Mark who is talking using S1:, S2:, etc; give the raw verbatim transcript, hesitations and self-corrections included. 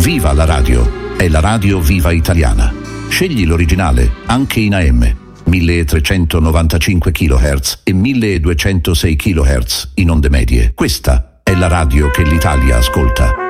S1: Viva la radio! È la radio viva italiana. Scegli l'originale, anche in A M. milletrecentonovantacinque chilohertz e milleduecentosei chilohertz in onde medie. Questa è la radio che l'Italia ascolta.